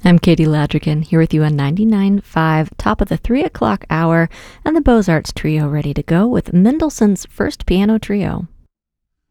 I'm Katie Ladrigan, here with you on 99.5, top of the 3 o'clock hour, and the Beaux-Arts Trio ready to go with Mendelssohn's First Piano Trio.